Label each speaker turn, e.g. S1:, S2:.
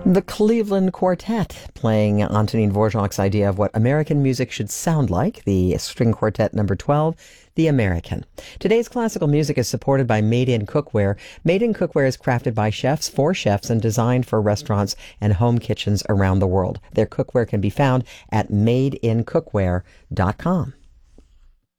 S1: The Cleveland Quartet, playing Antonin Dvorak's idea of what American music should sound like, the string quartet number 12, The American. Today's classical music is supported by Made In Cookware. Made In Cookware is crafted by chefs for chefs and designed for restaurants and home kitchens around the world. Their cookware can be found at madeincookware.com.